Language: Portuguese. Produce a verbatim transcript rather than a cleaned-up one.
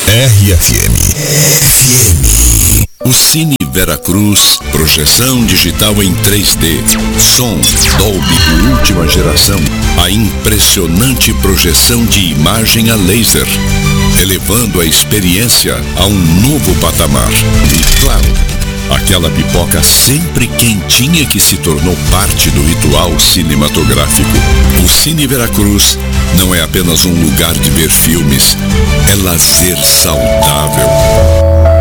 R F M. F M. O Cine Veracruz, projeção digital em três D, som Dolby última geração, a impressionante projeção de imagem a laser, elevando a experiência a um novo patamar. E claro, aquela pipoca sempre quentinha que se tornou parte do ritual cinematográfico. O Cine Veracruz não é apenas um lugar de ver filmes, é lazer saudável.